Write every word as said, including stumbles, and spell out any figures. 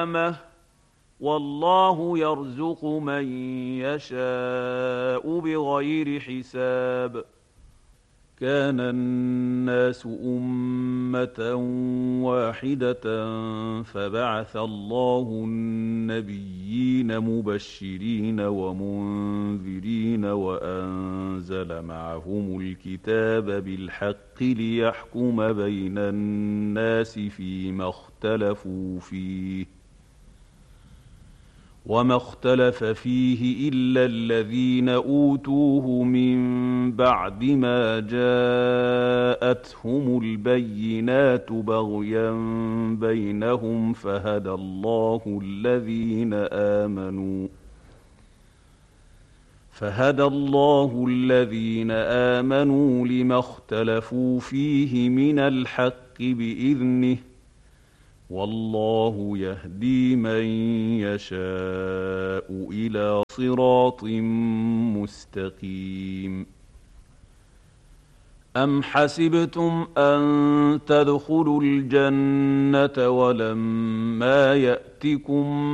والله يرزق من يشاء بغير حساب. كان الناس أمة واحدة فبعث الله النبيين مبشرين ومنذرين وأنزل معهم الكتاب بالحق ليحكم بين الناس فيما اختلفوا فيه، وما اختلف فيه إلا الذين أوتوه من بعد ما جاءتهم البينات بغيا بينهم فهدى الله الذين آمنوا فهدى الله الذين آمنوا لما اختلفوا فيه من الحق بإذنه، والله يهدي من يشاء إلى صراط مستقيم. أم حسبتم أن تدخلوا الجنة ولما يأتكم